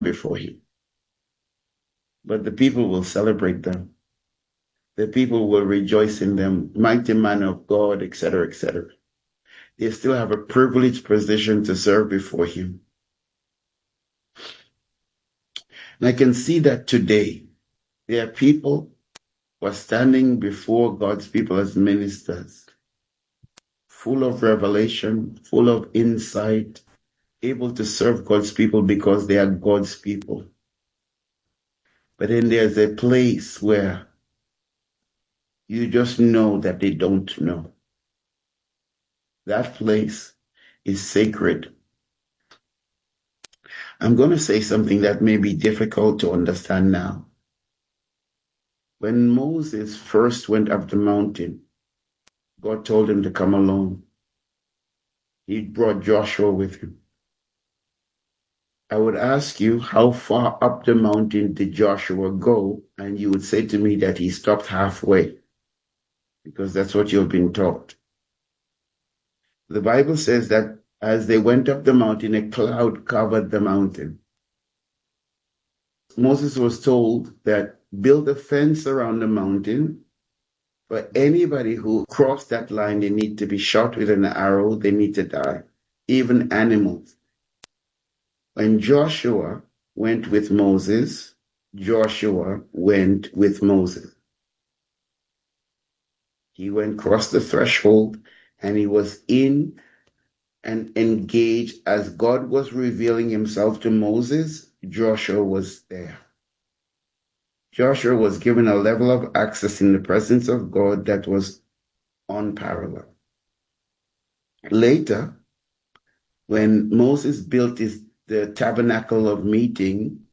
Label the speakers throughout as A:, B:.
A: before him. But the people will celebrate them. The people will rejoice in them, mighty man of God, etc., etc. They still have a privileged position to serve before him. And I can see that today there are people who are standing before God's people as ministers, full of revelation, full of insight, able to serve God's people because they are God's people. But then there's a place where you just know that they don't know. That place is sacred. I'm going to say something that may be difficult to understand now. When Moses first went up the mountain, God told him to come alone. He brought Joshua with him. I would ask you, how far up the mountain did Joshua go? And you would say to me that he stopped halfway, because that's what you've been taught. The Bible says that as they went up the mountain, a cloud covered the mountain. Moses was told that build a fence around the mountain. For anybody who crossed that line, they need to be shot with an arrow, they need to die, even animals. When Joshua went with Moses, Joshua went with Moses. He went across the threshold and he was in and engaged as God was revealing himself to Moses. Joshua was there. Joshua was given a level of access in the presence of God that was unparalleled. Later, when Moses built the tabernacle of meeting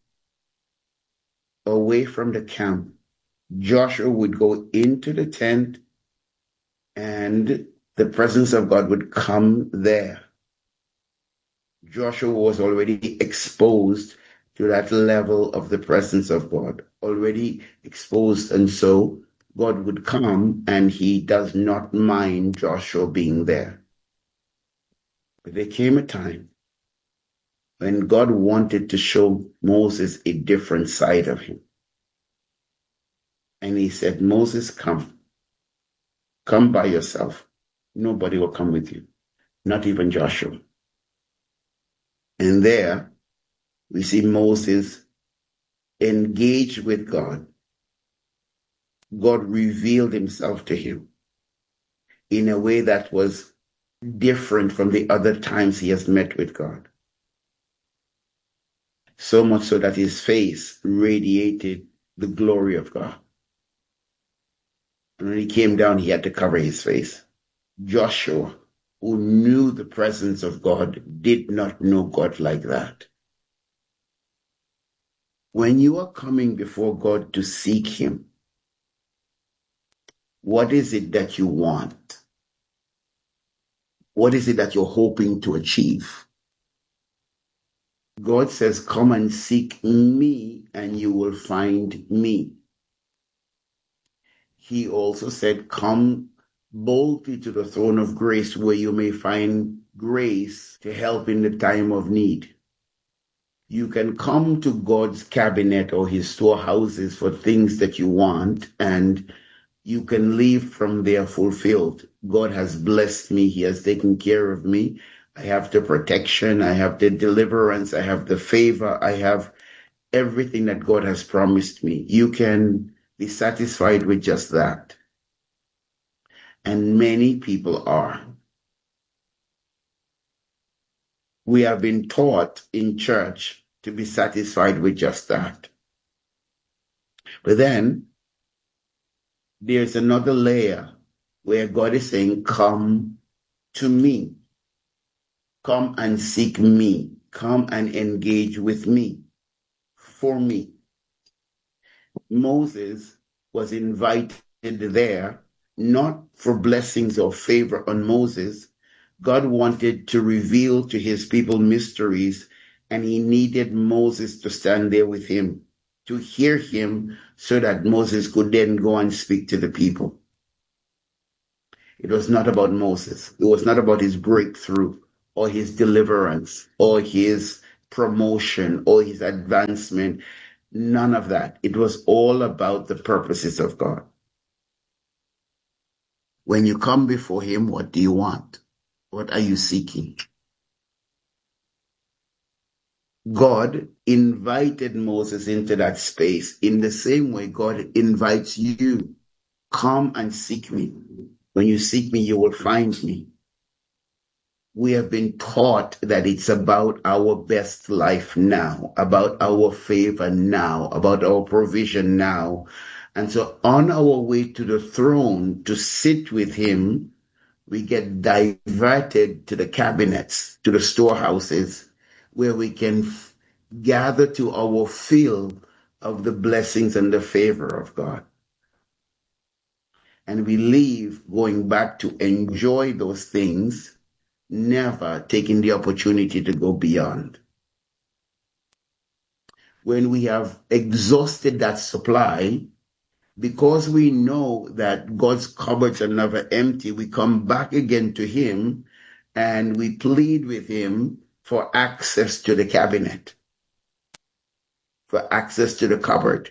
A: away from the camp, Joshua would go into the tent and the presence of God would come there. Joshua was already exposed to that level of the presence of God, already exposed, and so God would come and he does not mind Joshua being there. But there came a time when God wanted to show Moses a different side of him. And he said, Moses, come by yourself. Nobody will come with you, not even Joshua. And there we see Moses engaged with God. God revealed himself to him in a way that was different from the other times he has met with God. So much so that his face radiated the glory of God. And when he came down, he had to cover his face. Joshua, who knew the presence of God, did not know God like that. When you are coming before God to seek him, what is it that you want? What is it that you're hoping to achieve? God says, come and seek me and you will find me. He also said, come boldly to the throne of grace where you may find grace to help in the time of need. You can come to God's cabinet or his storehouses for things that you want, and you can leave from there fulfilled. God has blessed me. He has taken care of me. I have the protection. I have the deliverance. I have the favor. I have everything that God has promised me. You can be satisfied with just that. And many people are. We have been taught in church to be satisfied with just that. But then there's another layer where God is saying, come to me. Come and seek me. Come and engage with me. For me. Moses was invited there, not for blessings or favor on Moses. God wanted to reveal to his people mysteries, and he needed Moses to stand there with him, to hear him, so that Moses could then go and speak to the people. It was not about Moses. It was not about his breakthrough or his deliverance or his promotion or his advancement. None of that. It was all about the purposes of God. When you come before him, what do you want? What are you seeking? God invited Moses into that space in the same way God invites you. Come and seek me. When you seek me, you will find me. We have been taught that it's about our best life now, about our favor now, about our provision now. And so on our way to the throne to sit with him, we get diverted to the cabinets, to the storehouses, where we can gather to our fill of the blessings and the favor of God. And we leave going back to enjoy those things, never taking the opportunity to go beyond. When we have exhausted that supply, because we know that God's cupboards are never empty, we come back again to him and we plead with him for access to the cabinet, for access to the cupboard.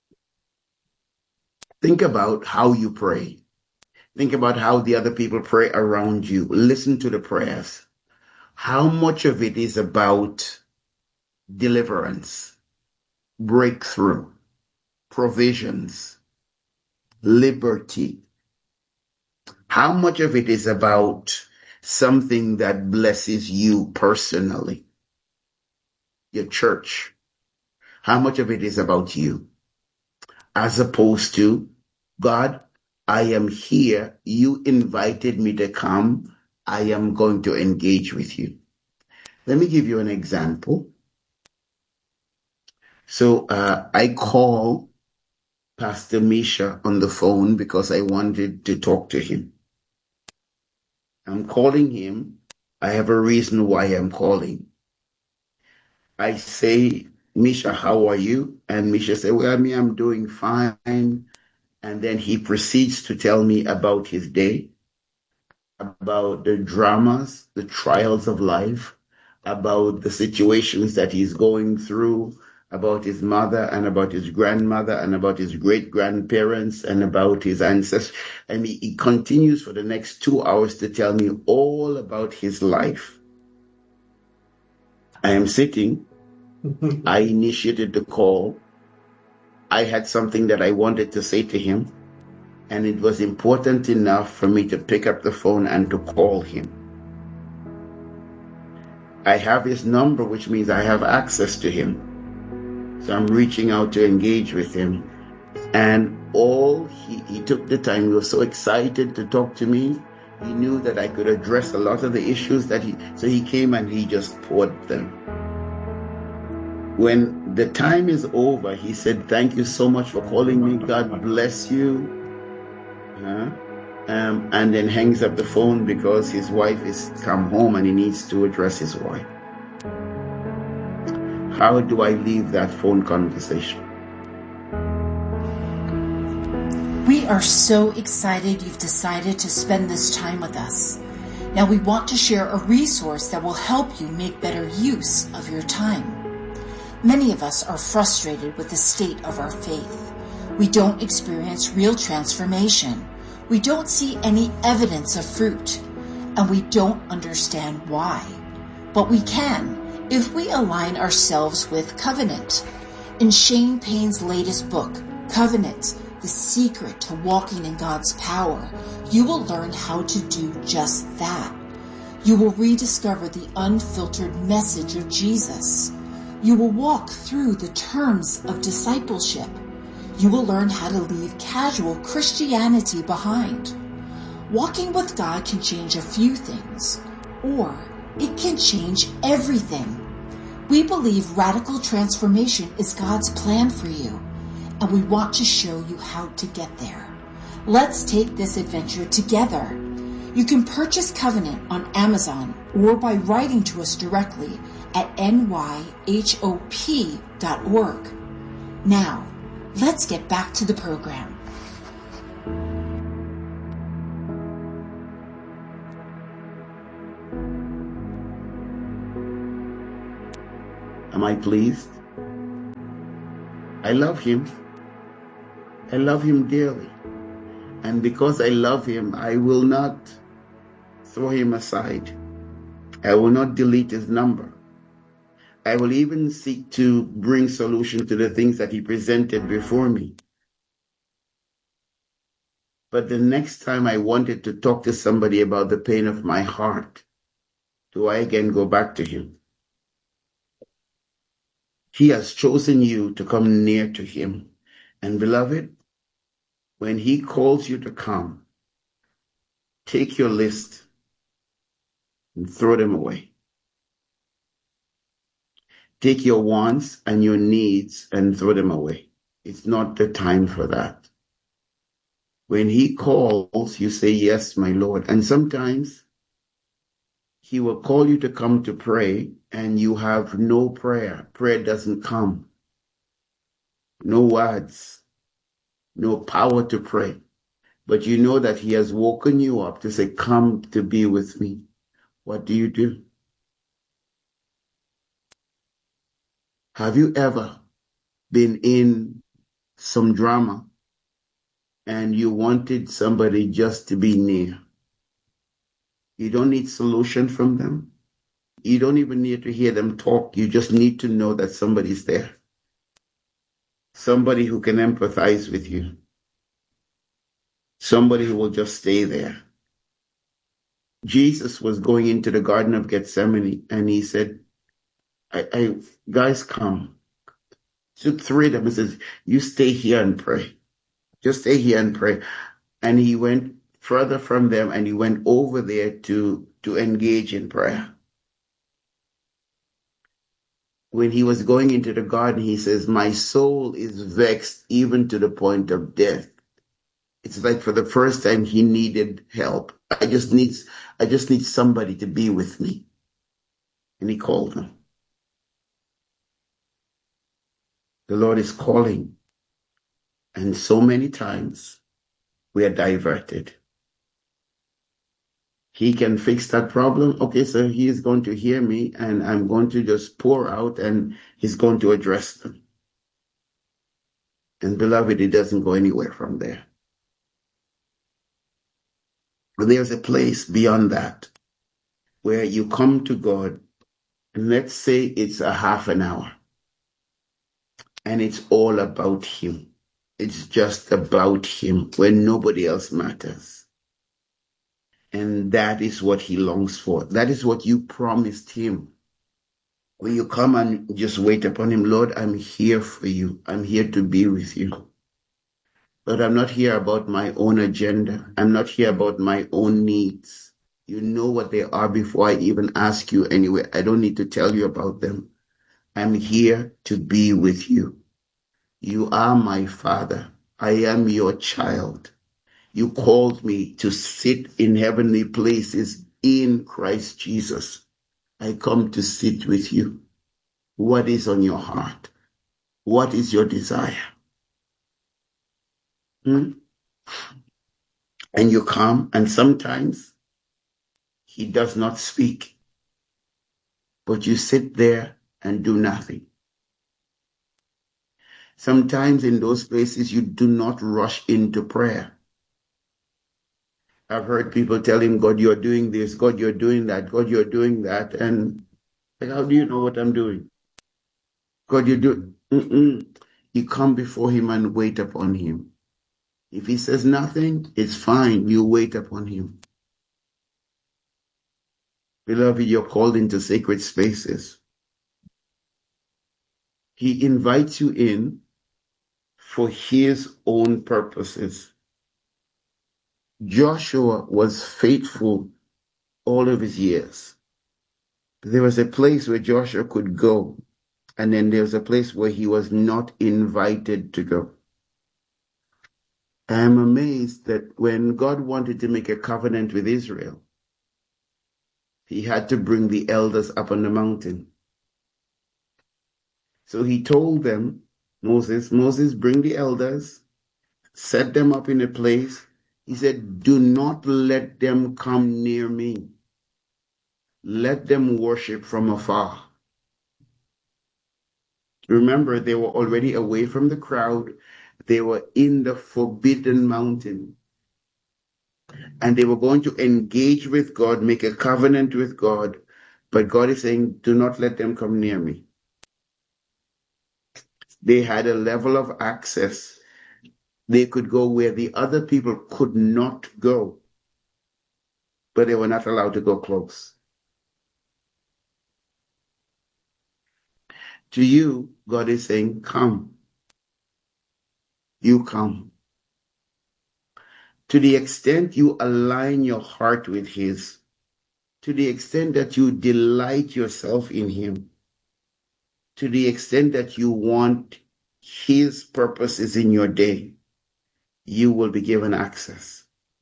A: Think about how you pray. Think about how the other people pray around you. Listen to the prayers. How much of it is about deliverance, breakthrough, provisions, liberty? How much of it is about something that blesses you personally, your church? How much of it is about you? As opposed to, God, I am here. You invited me to come. I am going to engage with you. Let me give you an example. So I call Pastor Misha on the phone because I wanted to talk to him. I'm calling him. I have a reason why I'm calling. I say, Misha, how are you? And Misha said, well, I'm doing fine. And then he proceeds to tell me about his day, about the dramas, the trials of life, about the situations that he's going through, about his mother and about his grandmother and about his great-grandparents and about his ancestors. And he continues for the next 2 hours to tell me all about his life. I am sitting. I initiated the call. I had something that I wanted to say to him, and it was important enough for me to pick up the phone and to call him. I have his number, which means I have access to him. So I'm reaching out to engage with him. And he took the time. He was so excited to talk to me. He knew that I could address a lot of the issues so he came and he just poured them. When the time is over, he said, thank you so much for calling me. God bless you. And then hangs up the phone because his wife is come home and he needs to address his wife. How do I leave that phone conversation?
B: We are so excited you've decided to spend this time with us. Now we want to share a resource that will help you make better use of your time. Many of us are frustrated with the state of our faith. We don't experience real transformation. We don't see any evidence of fruit, and we don't understand why. But we can if we align ourselves with Covenant. In Shane Payne's latest book, Covenant, The Secret to Walking in God's Power, you will learn how to do just that. You will rediscover the unfiltered message of Jesus. You will walk through the terms of discipleship. You will learn how to leave casual Christianity behind. Walking with God can change a few things, or it can change everything. We believe radical transformation is God's plan for you, and we want to show you how to get there. Let's take this adventure together. You can purchase Covenant on Amazon or by writing to us directly at nyhop.org. Now, let's get back to the program.
A: Am I pleased? I love him. I love him dearly. And because I love him, I will not throw him aside. I will not delete his number. I will even seek to bring solution to the things that he presented before me. But the next time I wanted to talk to somebody about the pain of my heart, do I again go back to him? He has chosen you to come near to him. And beloved, when he calls you to come, take your list and throw them away. Take your wants and your needs and throw them away. It's not the time for that. When he calls, you say, yes, my Lord. And sometimes he will call you to come to pray and you have no prayer. Prayer doesn't come. No words, no power to pray. But you know that he has woken you up to say, come to be with me. What do? Have you ever been in some drama and you wanted somebody just to be near? You don't need solution from them. You don't even need to hear them talk. You just need to know that somebody's there. Somebody who can empathize with you. Somebody who will just stay there. Jesus was going into the Garden of Gethsemane and he said, guys, come. Took three of them and says, you stay here and pray. Just stay here and pray. And he went further from them and he went over there to engage in prayer. When he was going into the garden, he says, my soul is vexed even to the point of death. It's like for the first time he needed help. I just need somebody to be with me. And he called them. The Lord is calling. And so many times we are diverted. He can fix that problem. Okay, so he is going to hear me and I'm going to just pour out and he's going to address them. And beloved, it doesn't go anywhere from there. But there's a place beyond that where you come to God and let's say it's a half an hour and it's all about him. It's just about him when nobody else matters. And that is what he longs for. That is what you promised him. When you come and just wait upon him, Lord, I'm here for you. I'm here to be with you. But I'm not here about my own agenda. I'm not here about my own needs. You know what they are before I even ask you anyway. I don't need to tell you about them. I'm here to be with you. You are my Father. I am your child. You called me to sit in heavenly places in Christ Jesus. I come to sit with you. What is on your heart? What is your desire? And you come, and sometimes he does not speak, but you sit there and do nothing. Sometimes in those places, you do not rush into prayer. I've heard people tell him, God, you're doing this, God, you're doing that, God, you're doing that. And like, how do you know what I'm doing? God, you do. You come before him and wait upon him. If he says nothing, it's fine. You wait upon him. Beloved, you're called into sacred spaces. He invites you in for his own purposes. Joshua was faithful all of his years. There was a place where Joshua could go, and then there was a place where he was not invited to go. I am amazed that when God wanted to make a covenant with Israel, he had to bring the elders up on the mountain. So he told them, Moses, bring the elders, set them up in a place. He said, do not let them come near me. Let them worship from afar. Remember, they were already away from the crowd. They were in the forbidden mountain. And they were going to engage with God, make a covenant with God. But God is saying, do not let them come near me. They had a level of access. They could go where the other people could not go, but they were not allowed to go close. To you, God is saying, come. You come. To the extent you align your heart with His, to the extent that you delight yourself in Him, to the extent that you want His purposes in your day, you will be given access.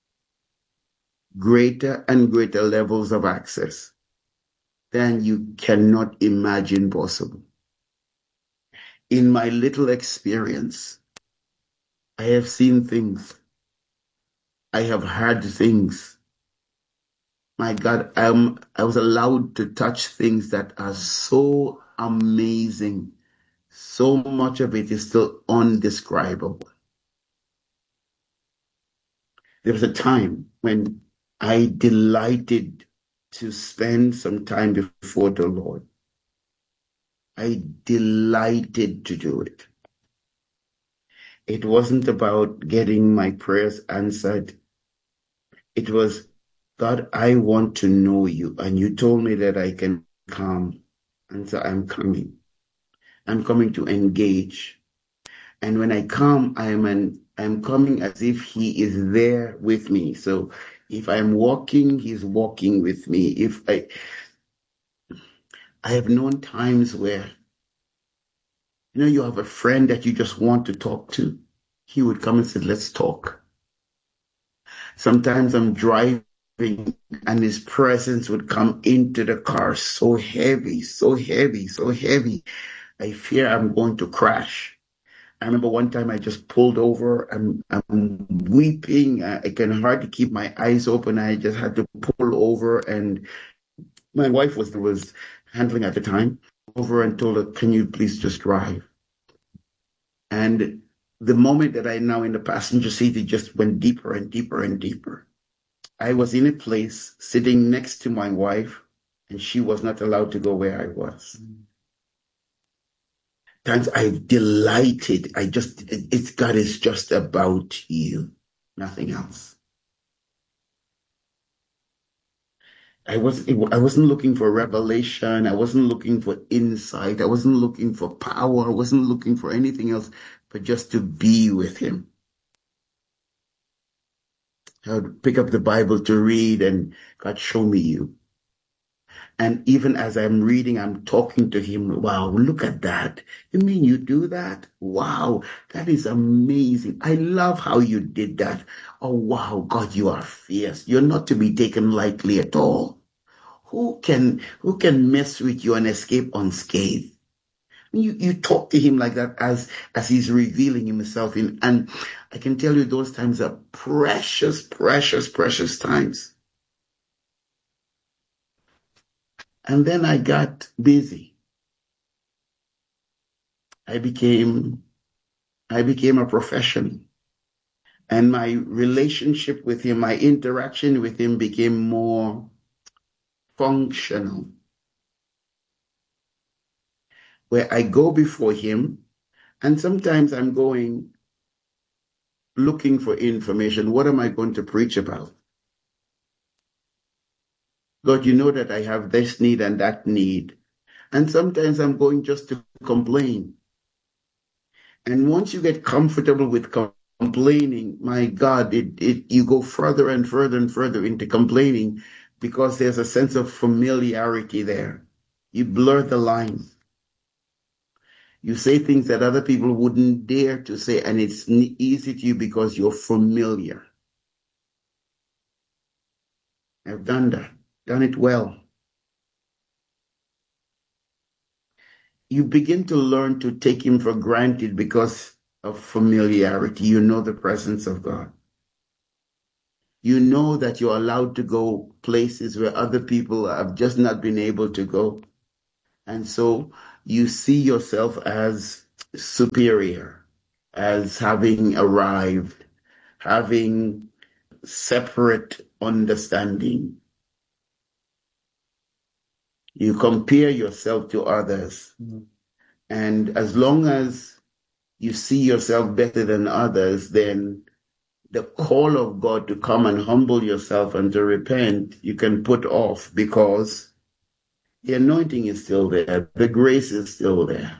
A: Greater and greater levels of access than you cannot imagine possible. In my little experience, I have seen things. I have heard things. My God, I was allowed to touch things that are so amazing. So much of it is still undescribable. There was a time when I delighted to spend some time before the Lord. I delighted to do it. It wasn't about getting my prayers answered. It was, God, I want to know you. And you told me that I can come. And so I'm coming. I'm coming to engage. And when I come, I'm coming as if He is there with me. So if I'm walking, He's walking with me. If I have known times where, you have a friend that you just want to talk to. He would come and say, let's talk. Sometimes I'm driving and His presence would come into the car so heavy, so heavy, so heavy. I fear I'm going to crash. I remember one time I just pulled over. I'm weeping. I can hardly keep my eyes open. I just had to pull over, and my wife was handling at the time, over and told her, can you please just drive? And the moment that I'm now in the passenger seat, it just went deeper and deeper and deeper. I was in a place sitting next to my wife, and she was not allowed to go where I was. Times I've delighted. God is just about you, nothing else. I wasn't looking for revelation. I wasn't looking for insight. I wasn't looking for power. I wasn't looking for anything else, but just to be with Him. I would pick up the Bible to read, and God, show me you. And even as I'm reading, I'm talking to Him. Wow, look at that. You mean you do that? Wow, that is amazing. I love how you did that. Oh, wow, God, you are fierce. You're not to be taken lightly at all. Who can mess with you and escape unscathed? You talk to Him like that as He's revealing Himself in. And I can tell you those times are precious, precious, precious times. And then I got busy. I became a professional. And my relationship with Him, my interaction with Him became more functional. Where I go before Him, and sometimes I'm going looking for information. What am I going to preach about? God, you know that I have this need and that need. And sometimes I'm going just to complain. And once you get comfortable with complaining, my God, you go further and further and further into complaining because there's a sense of familiarity there. You blur the lines. You say things that other people wouldn't dare to say, and it's easy to you because you're familiar. I've done that, done it well. You begin to learn to take Him for granted because of familiarity. You know the presence of God. You know that you're allowed to go places where other people have just not been able to go. And so you see yourself as superior, as having arrived, having separate understanding. You compare yourself to others. And as long as you see yourself better than others, then the call of God to come and humble yourself and to repent, you can put off because the anointing is still there. The grace is still there.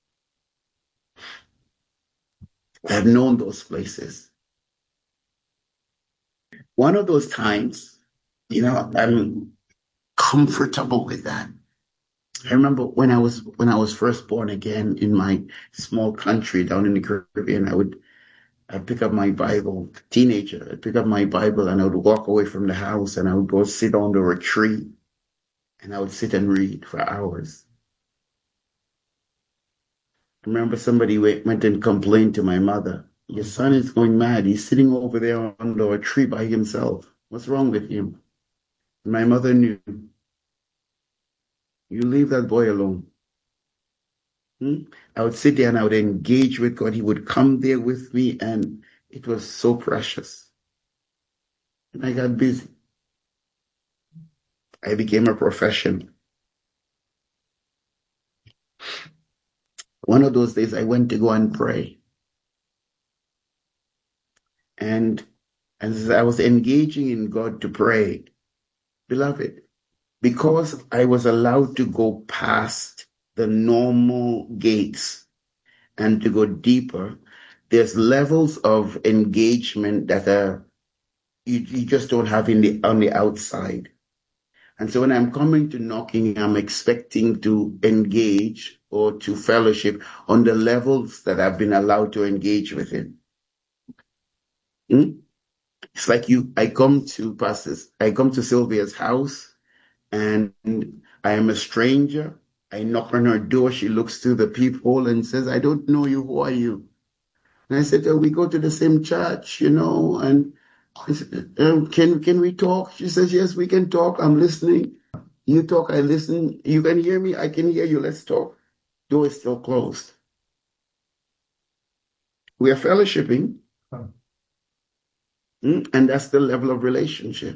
A: I've known those places. One of those times, I'm comfortable with that. I remember when I was first born again in my small country down in the Caribbean, I'd pick up my Bible, teenager, I'd pick up my Bible and I would walk away from the house and I would go sit under a tree and I would sit and read for hours. I remember somebody went and complained to my mother, "Your son is going mad. He's sitting over there under a tree by himself. What's wrong with him?" And my mother knew. You leave that boy alone. I would sit there and I would engage with God. He would come there with me and it was so precious. And I got busy. I became a professional. One of those days I went to go and pray. And as I was engaging in God to pray, beloved, because I was allowed to go past the normal gates and to go deeper, there's levels of engagement that you just don't have on the outside. And so when I'm coming to knocking, I'm expecting to engage or to fellowship on the levels that I've been allowed to engage within. It's like I come to Sylvia's house and I am a stranger. I knock on her door. She looks through the peephole and says, "I don't know you. Who are you?" And I said, "Oh, we go to the same church, and I said, can we talk?" She says, "Yes, we can talk. I'm listening. You talk, I listen. You can hear me. I can hear you. Let's talk." Door is still closed. We are fellowshipping. And that's the level of relationship.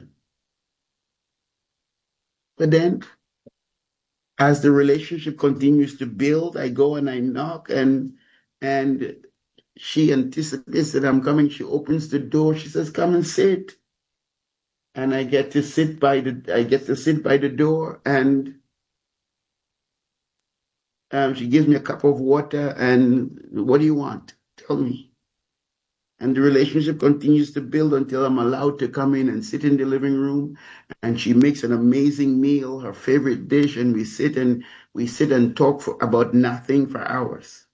A: But then, as the relationship continues to build, I go and I knock, and she anticipates that I'm coming. She opens the door. She says, "Come and sit." And I get to sit by the door, and she gives me a cup of water. And, "What do you want? Tell me." And the relationship continues to build until I'm allowed to come in and sit in the living room. And she makes an amazing meal, her favorite dish, and we sit and talk about nothing for hours.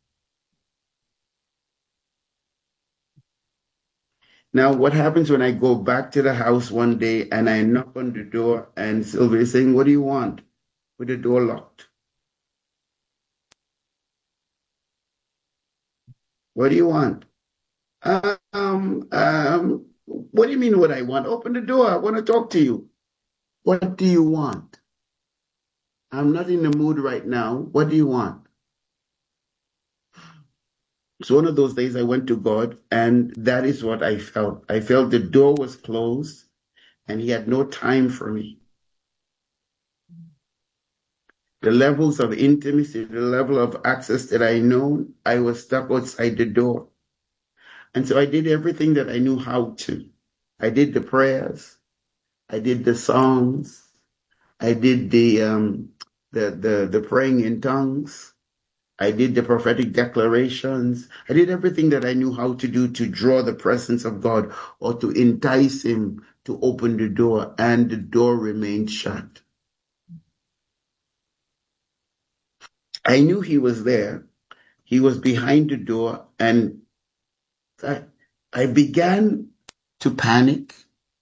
A: Now, what happens when I go back to the house one day and I knock on the door and Sylvia is saying, "What do you want?" with the door locked. "What do you want?" What do you mean what I want? "Open the door. I want to talk to you." "What do you want?" "I'm not in the mood right now. What do you want?" So one of those days I went to God, and that is what I felt. I felt the door was closed and he had no time for me. The levels of intimacy, the level of access that I know, I was stuck outside the door. And so I did everything that I knew how to. I did the prayers. I did the songs. I did the praying in tongues. I did the prophetic declarations. I did everything that I knew how to do to draw the presence of God or to entice him to open the door, and the door remained shut. I knew he was there. He was behind the door, and I began to panic.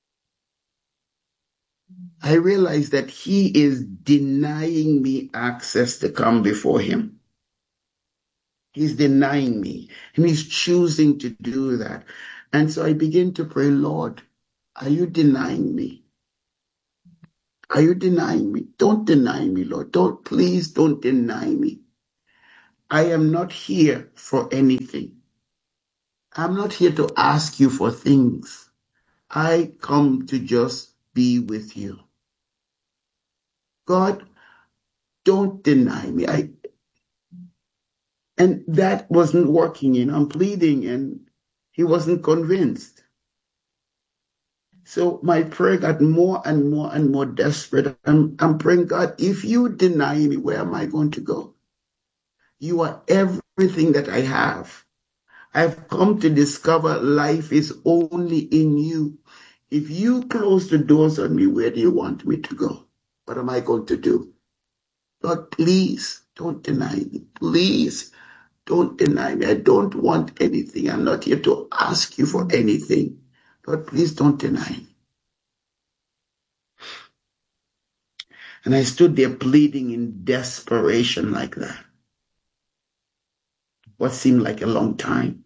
A: I realized that he is denying me access to come before him. He's denying me, and he's choosing to do that. And so I begin to pray, "Lord, are you denying me?" Are you denying me? Don't deny me, Lord. Please don't deny me. I am not here for anything. I'm not here to ask you for things. I come to just be with you. God, don't deny me. And that wasn't working, I'm pleading, and he wasn't convinced. So my prayer got more and more and more desperate. I'm praying, God, if you deny me, where am I going to go? You are everything that I have. I've come to discover life is only in you. If you close the doors on me, where do you want me to go? What am I going to do? Lord, please don't deny me. Please don't deny me. I don't want anything. I'm not here to ask you for anything. Lord, please don't deny me. And I stood there pleading in desperation like that. What seemed like a long time.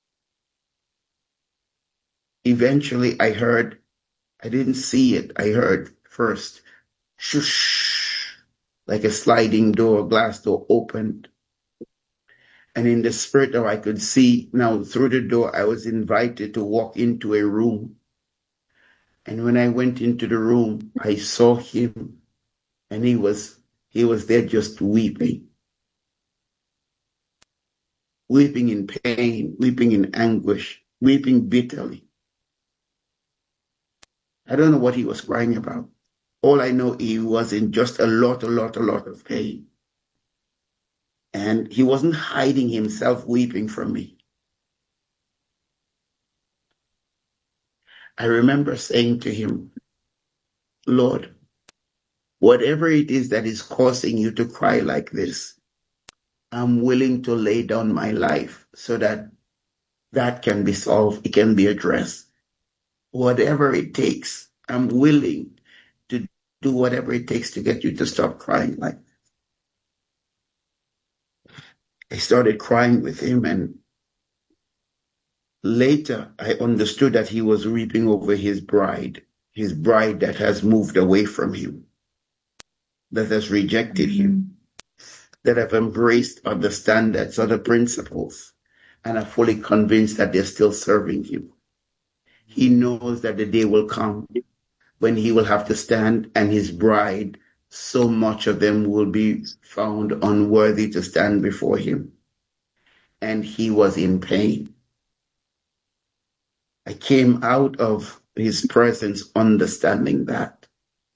A: Eventually I didn't see it. I heard first, shush, like a sliding door, glass door opened. And in the spirit, I could see now through the door, I was invited to walk into a room. And when I went into the room, I saw him, and he was there just weeping in pain, weeping in anguish, weeping bitterly. I don't know what he was crying about. All I know, he was in just a lot of pain. And he wasn't hiding himself weeping from me. I remember saying to him, Lord, whatever it is that is causing you to cry like this, I'm willing to lay down my life so that can be solved, it can be addressed. Whatever it takes, I'm willing to do whatever it takes to get you to stop crying like this. I started crying with him, and later I understood that he was weeping over his bride that has moved away from him, that has rejected him, that have embraced other standards, other principles, and are fully convinced that they're still serving him. He knows that the day will come when he will have to stand, and his bride, so much of them will be found unworthy to stand before him. And he was in pain. I came out of his presence understanding that.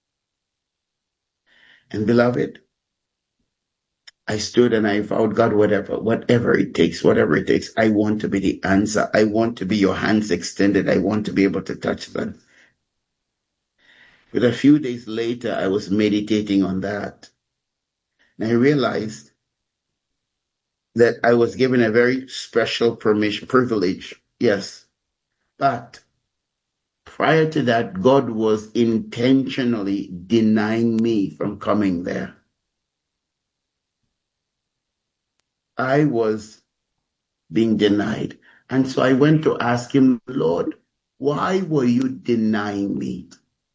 A: And beloved, I stood and I vowed, God, whatever it takes, I want to be the answer. I want to be your hands extended. I want to be able to touch them. But a few days later, I was meditating on that. And I realized that I was given a very special privilege. Yes. But prior to that, God was intentionally denying me from coming there. I was being denied. And so I went to ask him, Lord, why were you denying me?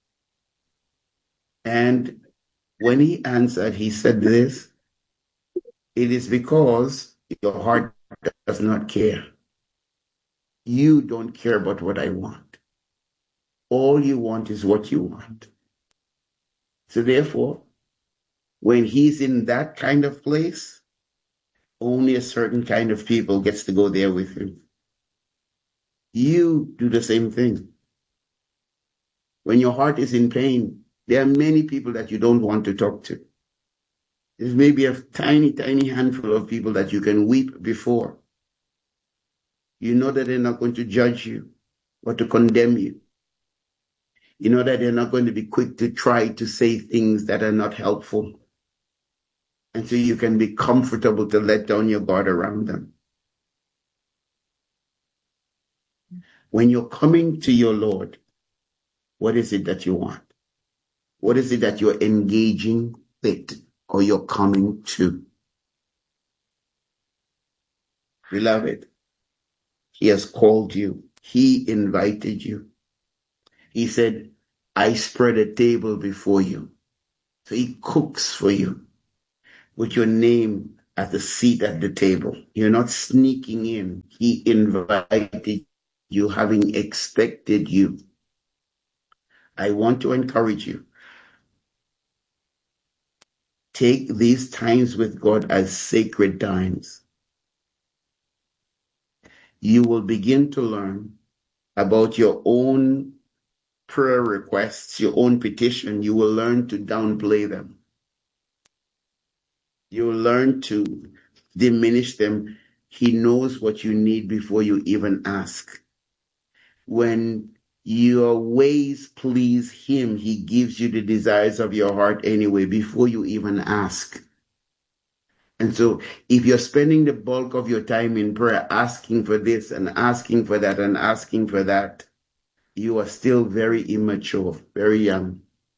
A: And when he answered, he said this, it is because your heart does not care. You don't care about what I want. All you want is what you want. So therefore, when he's in that kind of place, only a certain kind of people gets to go there with him. You do the same thing. When your heart is in pain, there are many people that you don't want to talk to. There's maybe a tiny handful of people that you can weep before. You know that they're not going to judge you or to condemn you. You know that they're not going to be quick to try to say things that are not helpful. And so you can be comfortable to let down your guard around them. When you're coming to your Lord, what is it that you want? What is it that you're engaging with or you're coming to? Beloved, he has called you. He invited you. He said, I spread a table before you. So he cooks for you with your name at the seat at the table. You're not sneaking in. He invited you, having expected you. I want to encourage you. Take these times with God as sacred times. You will begin to learn about your own prayer requests, your own petition. You will learn to downplay them. You will learn to diminish them. He knows what you need before you even ask. When your ways please him, he gives you the desires of your heart anyway, before you even ask. And so if you're spending the bulk of your time in prayer asking for this and asking for that and asking for that, you are still very immature, very young.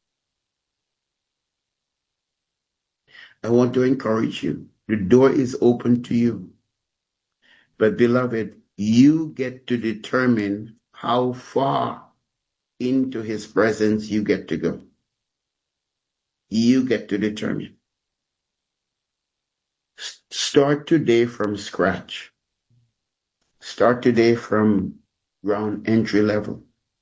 A: I want to encourage you. The door is open to you. But beloved, you get to determine how far into his presence you get to go. You get to determine. Start today from scratch. Start today from ground entry level.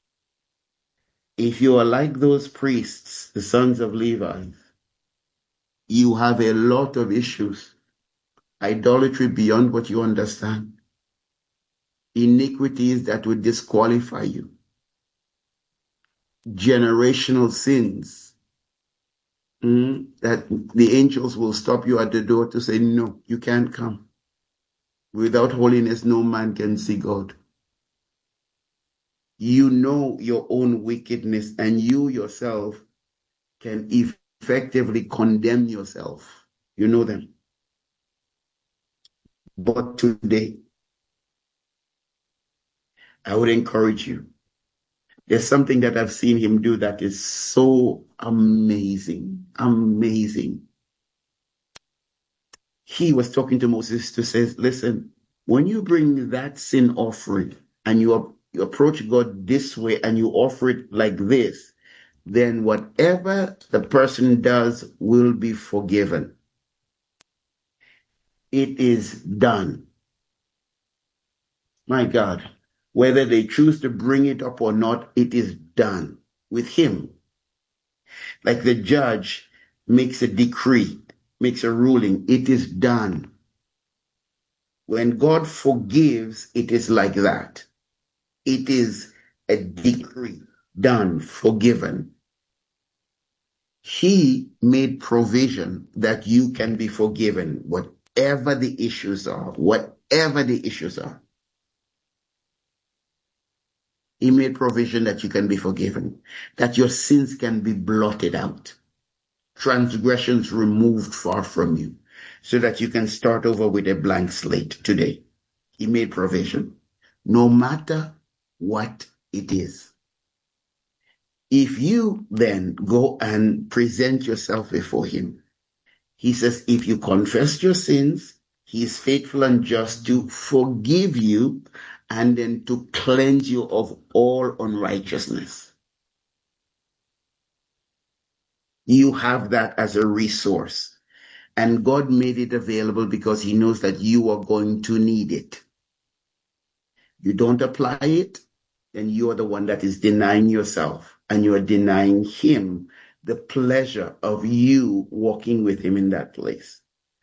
A: If you are like those priests, the sons of Levi, you have a lot of issues. Idolatry beyond what you understand. Iniquities that would disqualify you. Generational sins. That the angels will stop you at the door to say, no, you can't come. Without holiness, no man can see God. You know your own wickedness, and you yourself can effectively condemn yourself. You know them. But today, I would encourage you. There's something that I've seen him do that is so amazing. Amazing. He was talking to Moses to say, listen, when you bring that sin offering and you approach God this way and you offer it like this, then whatever the person does will be forgiven. It is done. My God, whether they choose to bring it up or not, it is done with him. Like the judge makes a decree, makes a ruling, it is done. When God forgives, it is like that. It is a decree, done, forgiven. He made provision that you can be forgiven, whatever the issues are, whatever the issues are. He made provision that you can be forgiven, that your sins can be blotted out, transgressions removed far from you, so that you can start over with a blank slate today. He made provision, no matter what it is. If you then go and present yourself before him, he says, if you confess your sins, he is faithful and just to forgive you and then to cleanse you of all unrighteousness. You have that as a resource. And God made it available because he knows that you are going to need it. You don't apply it, then you are the one that is denying yourself, and you are denying him the pleasure of you walking with him in that place.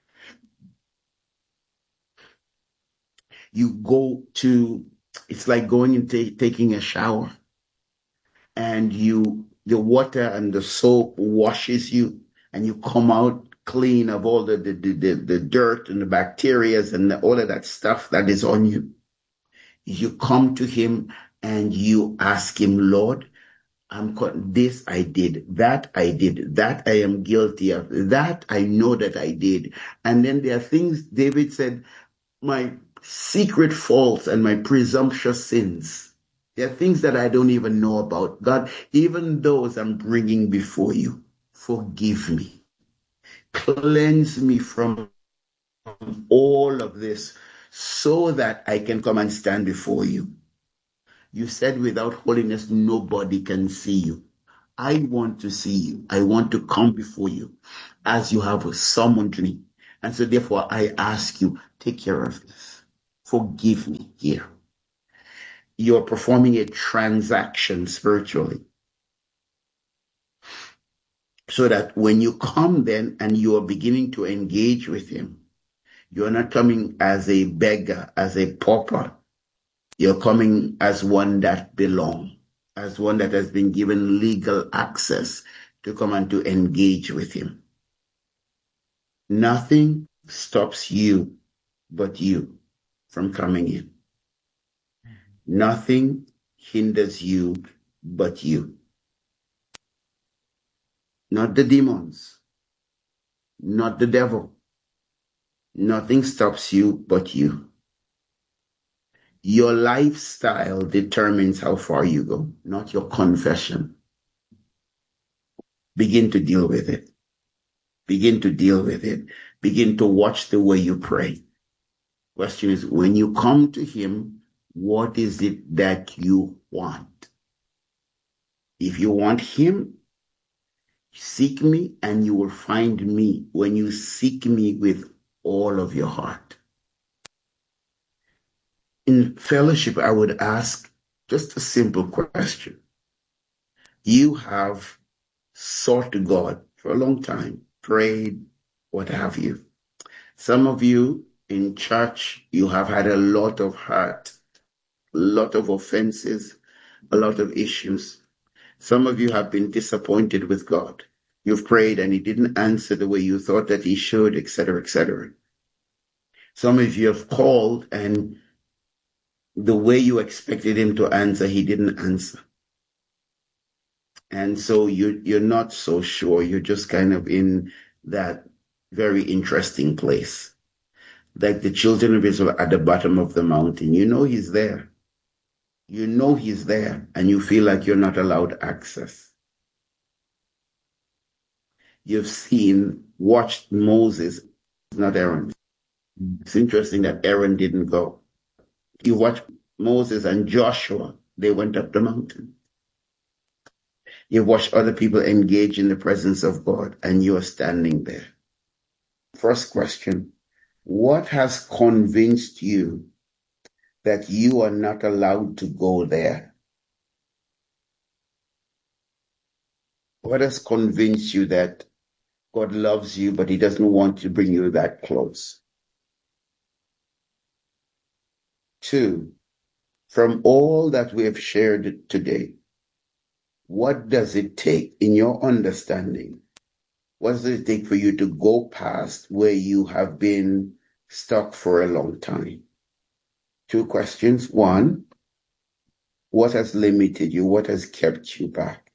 A: You go to, it's like going and taking a shower, and the water and the soap washes you, and you come out clean of all the dirt and the bacteria and all of that stuff that is on you. You come to him and you ask him, Lord, this I did, that I did, that I am guilty of, that I know that I did. And then there are things, David said, my secret faults and my presumptuous sins. There are things that I don't even know about. God, even those I'm bringing before you, forgive me. Cleanse me from all of this so that I can come and stand before you. You said without holiness, nobody can see you. I want to see you. I want to come before you as you have summoned me. And so therefore I ask you, take care of this. Forgive me here. You're performing a transaction spiritually. So that when you come then and you are beginning to engage with him, you're not coming as a beggar, as a pauper. You're coming as one that belongs, as one that has been given legal access to come and to engage with him. Nothing stops you but you from coming in. Nothing hinders you but you. Not the demons, not the devil. Nothing stops you but you. Your lifestyle determines how far you go, not your confession. Begin to deal with it. Begin to deal with it. Begin to watch the way you pray. Question is, when you come to him, what is it that you want? If you want him, seek me and you will find me when you seek me with all of your heart. In fellowship, I would ask just a simple question. You have sought God for a long time, prayed, what have you. Some of you in church, you have had a lot of hurt, a lot of offenses, a lot of issues. Some of you have been disappointed with God. You've prayed and he didn't answer the way you thought that he should, etc., etc. Some of you have called and the way you expected him to answer, he didn't answer. And so you're not so sure. You're just kind of in that very interesting place. Like the children of Israel at the bottom of the mountain. You know he's there. You know he's there, and you feel like you're not allowed access. You've watched Moses, not Aaron. It's interesting that Aaron didn't go. You watch Moses and Joshua, they went up the mountain. You watch other people engage in the presence of God, and you're standing there. First question, what has convinced you that you are not allowed to go there? What has convinced you that God loves you, but he doesn't want to bring you that close? 2, from all that we have shared today, what does it take in your understanding? What does it take for you to go past where you have been stuck for a long time? 2 questions. 1, what has limited you? What has kept you back?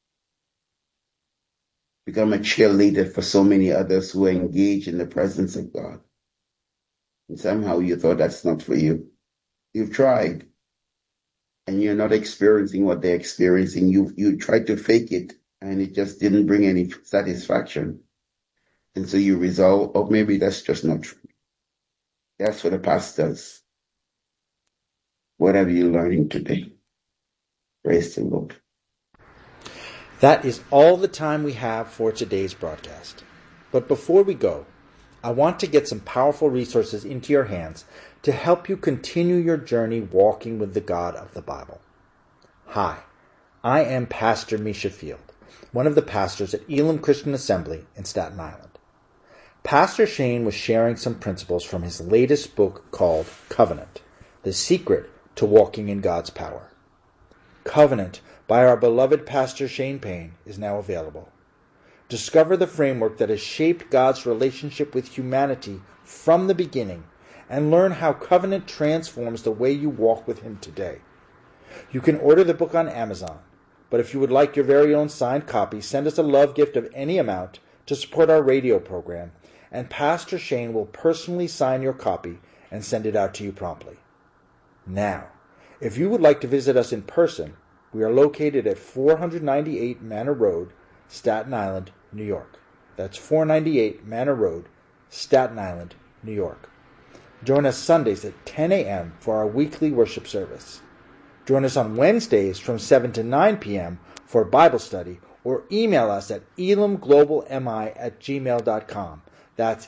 A: Become a cheerleader for so many others who engage in the presence of God. And somehow you thought that's not for you. You've tried, and you're not experiencing what they're experiencing. You tried to fake it, and it just didn't bring any satisfaction. And so you resolve, oh, maybe that's just not true. That's what a past does. What are you learning today? Praise the Lord.
C: That is all the time we have for today's broadcast. But before we go, I want to get some powerful resources into your hands to help you continue your journey walking with the God of the Bible. Hi, I am Pastor Misha Field, one of the pastors at Elam Christian Assembly in Staten Island. Pastor Shane was sharing some principles from his latest book called Covenant, The Secret to Walking in God's Power. Covenant by our beloved Pastor Shane Payne is now available. Discover the framework that has shaped God's relationship with humanity from the beginning and learn how covenant transforms the way you walk with him today. You can order the book on Amazon, but if you would like your very own signed copy, send us a love gift of any amount to support our radio program, and Pastor Shane will personally sign your copy and send it out to you promptly. Now, if you would like to visit us in person, we are located at 498 Manor Road, Staten Island, New York. That's 498 Manor Road, Staten Island, New York. Join us Sundays at 10 a.m. for our weekly worship service. Join us on Wednesdays from 7 to 9 p.m. for Bible study or email us at elimglobalmi@gmail.com. That's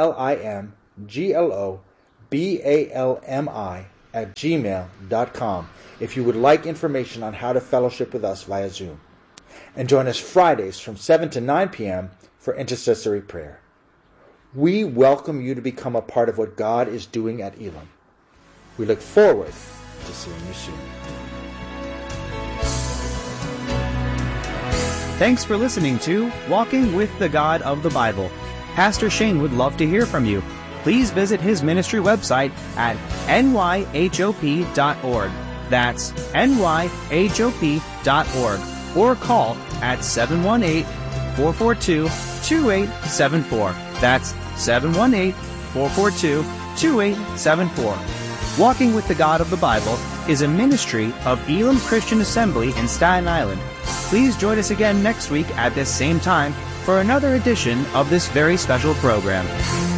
C: elimglobalmi@gmail.com if you would like information on how to fellowship with us via Zoom. And join us Fridays from 7 to 9 p.m. for intercessory prayer. We welcome you to become a part of what God is doing at Elim. We look forward to seeing you soon.
D: Thanks for listening to Walking with the God of the Bible. Pastor Shane would love to hear from you. Please visit his ministry website at nyhop.org. That's nyhop.org. Or call at 718-442-2874. That's 718-442-2874. Walking with the God of the Bible is a ministry of Elim Christian Assembly in Staten Island. Please join us again next week at this same time for another edition of this very special program.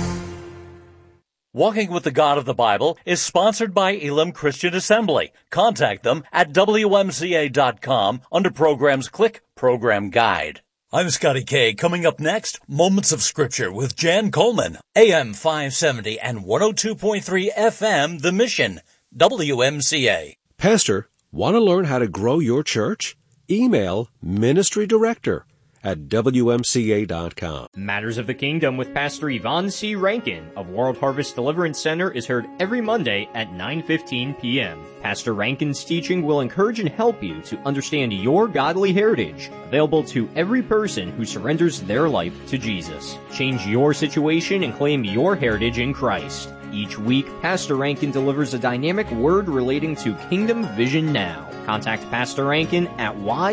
E: Walking with the God of the Bible is sponsored by Elim Christian Assembly. Contact them at WMCA.com. Under Programs, click Program Guide. I'm Scotty K. Coming up next, Moments of Scripture with Jan Coleman. AM 570 and 102.3 FM, The Mission. WMCA.
F: Pastor, want to learn how to grow your church? Email Ministry Director at WMCA.com.
G: Matters of the Kingdom with Pastor Yvonne C. Rankin of World Harvest Deliverance Center is heard every Monday at 9:15 p.m. Pastor Rankin's teaching will encourage and help you to understand your godly heritage, available to every person who surrenders their life to Jesus. Change your situation and claim your heritage in Christ. Each week, Pastor Rankin delivers a dynamic word relating to Kingdom Vision Now. Contact Pastor Rankin at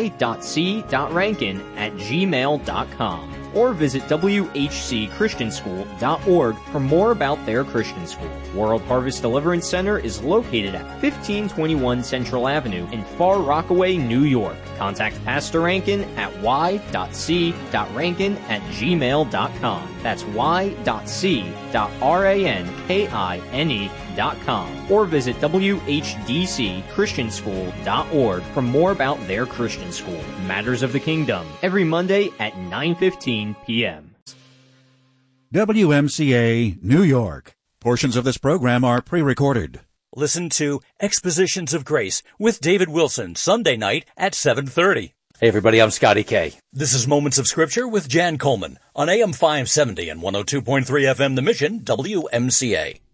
G: y.c.rankin@gmail.com or visit whcchristianschool.org for more about their Christian school. World Harvest Deliverance Center is located at 1521 Central Avenue in Far Rockaway, New York. Contact Pastor Rankin at y.c.rankin@gmail.com. That's y.c.rankine.com. Or visit whdcchristianschool.org for more about their Christian school. Matters of the Kingdom, every Monday at 9:15 p.m.
H: WMCA, New York. Portions of this program are pre-recorded.
E: Listen to Expositions of Grace with David Wilson, Sunday night at 7:30. Hey everybody, I'm Scotty K. This is Moments of Scripture with Jan Coleman on AM 570 and 102.3 FM The Mission, WMCA.